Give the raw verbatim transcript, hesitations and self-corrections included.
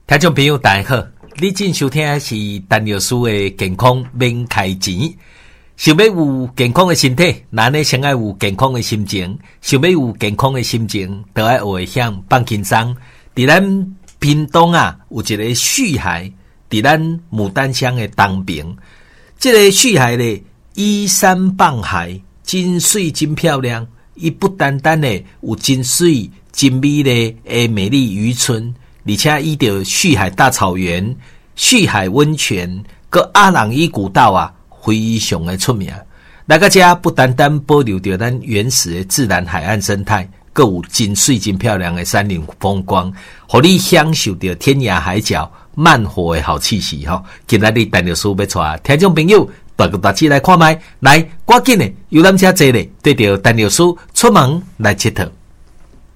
听众朋友大家好，你正收听的是陈老师的健康免开钱。想要有健康的身体，那呢先要有健康的心情。想要有健康的心情，就要会晓放轻松。伫咱屏东啊，有一个旭海，伫咱牡丹乡的东边。这个旭海咧，依山傍海，真水真漂亮。伊不单单咧有真水真美咧的美丽渔村，而且伊着旭海大草原、旭海温泉、个阿朗伊古道啊，非常的出名。来个遮不单单保留着咱原始的自然海岸生态，更有真水真漂亮的山林风光，互你享受着天涯海角慢活的好气息吼。今仔日陈老师要带听众朋友大个大起来看卖，来赶紧的有咱遮坐咧，对着陈老师出门来佚佗。